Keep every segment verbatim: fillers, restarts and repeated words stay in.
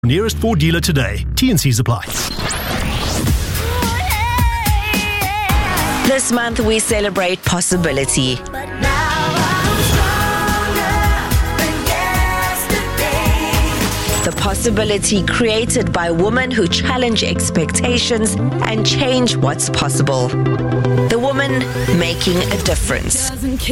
Nearest Ford dealer today. T and C's apply. This month we celebrate possibility. The possibility created by women who challenge expectations and change what's possible. The woman making a difference.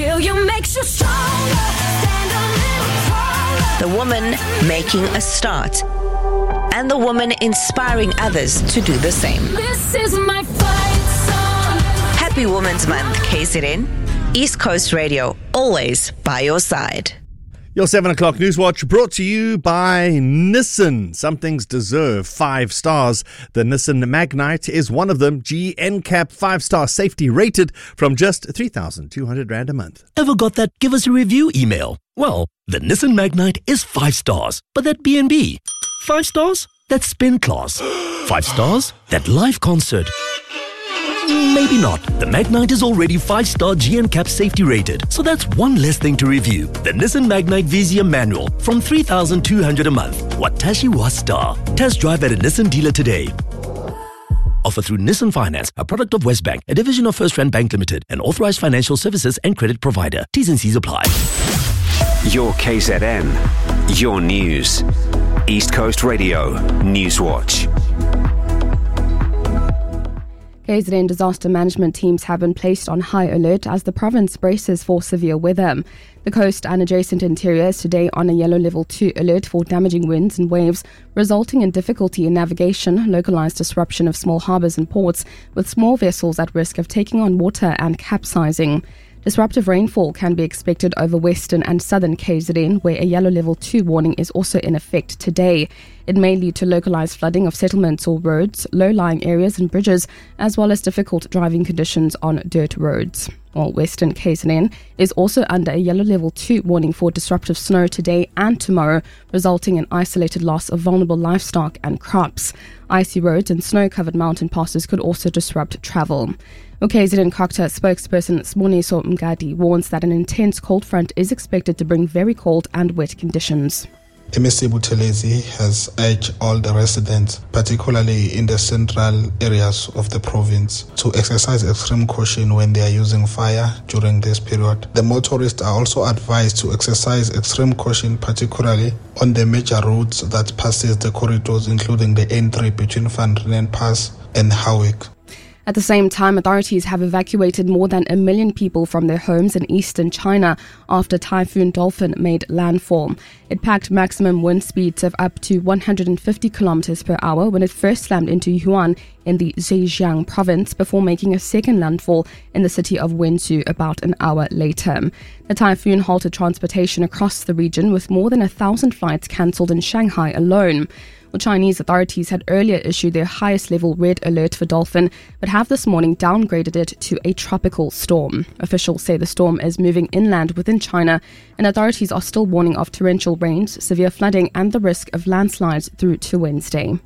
The woman making a start. And the woman inspiring others to do the same. This is my fight song. Happy Women's Month, K Z N. East Coast Radio, always by your side. Your seven o'clock Newswatch brought to you by Nissan. Some things deserve five stars. The Nissan Magnite is one of them. G N C A P five-star safety rated from just three thousand two hundred rand a month. Ever got that give us a review email? Well, the Nissan Magnite is five stars. But that B and B? Five stars? That's spin class. Five stars? That live concert. Maybe not. The Magnite is already five-star G N C A P safety rated, so that's one less thing to review. The Nissan Magnite Vizia Manual from three thousand two hundred a month. Watashi wa star. Test drive at a Nissan dealer today. Offer through Nissan Finance, a product of Westbank, a division of First Rand Bank Limited, an authorized financial services and credit provider. T's and C's apply. Your K Z N. Your news. East Coast Radio Newswatch. K Z N disaster management teams have been placed on high alert as the province braces for severe weather. The coast and adjacent interior is today on a yellow level two alert for damaging winds and waves, resulting in difficulty in navigation, localized disruption of small harbours and ports, with small vessels at risk of taking on water and capsizing. Disruptive rainfall can be expected over western and southern K Z N, where a yellow level two warning is also in effect today. It may lead to localized flooding of settlements or roads, low-lying areas and bridges, as well as difficult driving conditions on dirt roads. While western K Z N is also under a yellow level two warning for disruptive snow today and tomorrow, resulting in isolated loss of vulnerable livestock and crops. Icy roads and snow-covered mountain passes could also disrupt travel. K Z N Cocta spokesperson Siboniso Mgadi warns that an intense cold front is expected to bring very cold and wet conditions. M S C Buthelezi has urged all the residents, particularly in the central areas of the province, to exercise extreme caution when they are using fire during this period. The motorists are also advised to exercise extreme caution, particularly on the major roads that passes the corridors, including the N three between Van Renen Pass and Howick. At the same time, authorities have evacuated more than a million people from their homes in eastern China after Typhoon Dolphin made landfall. It packed maximum wind speeds of up to one hundred fifty kilometers per hour when it first slammed into Yuan in the Zhejiang province before making a second landfall in the city of Wenzhou about an hour later. The typhoon halted transportation across the region, with more than a thousand flights cancelled in Shanghai alone. Well, Chinese authorities had earlier issued their highest level red alert for Dolphin, but have this morning downgraded it to a tropical storm. Officials say the storm is moving inland within China, and authorities are still warning of torrential rains, severe flooding, and the risk of landslides through to Wednesday.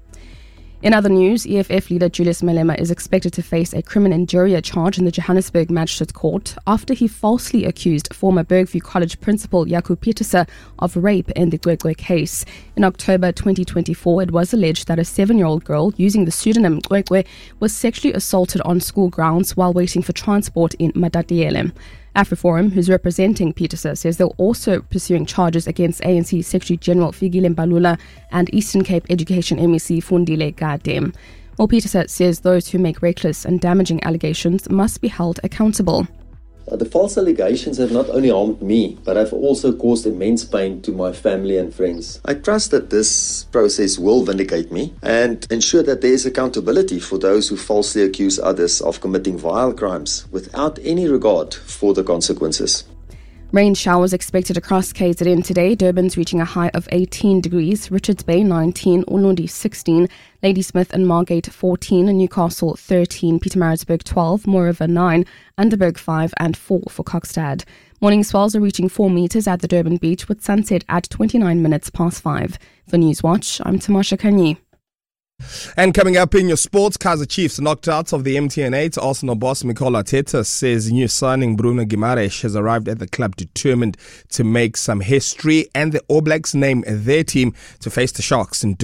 In other news, E F F leader Julius Malema is expected to face a criminal injuria charge in the Johannesburg Magistrate Court after he falsely accused former Bergview College principal Jaco Pieterse of rape in the Kwekwe case. In October twenty twenty-four, it was alleged that a seven-year-old girl using the pseudonym Kwekwe was sexually assaulted on school grounds while waiting for transport in Matatiele. AfriForum, who's representing Pieterse, says they're also pursuing charges against A N C Secretary General Fikile Mbalula and Eastern Cape Education M E C Fundile Gade. Well, Pieterse says those who make reckless and damaging allegations must be held accountable. Uh, the false allegations have not only harmed me, but have also caused immense pain to my family and friends. I trust that this process will vindicate me and ensure that there is accountability for those who falsely accuse others of committing vile crimes without any regard for the consequences. Rain showers expected across K Z N today. Durban's reaching a high of eighteen degrees, Richards Bay nineteen, Ulundi sixteen, Ladysmith and Margate fourteen, Newcastle thirteen, Pietermaritzburg twelve, Moreover nine, Underberg five and four for Kokstad. Morning swells are reaching four metres at the Durban beach with sunset at twenty-nine minutes past five. For Newswatch, I'm Tamasha Kanyi. And coming up in your sports, Kaizer Chiefs knocked out of the M T N eight. Arsenal boss Mikel Arteta says new signing Bruno Guimaraes has arrived at the club determined to make some history, and the All Blacks name their team to face the Sharks in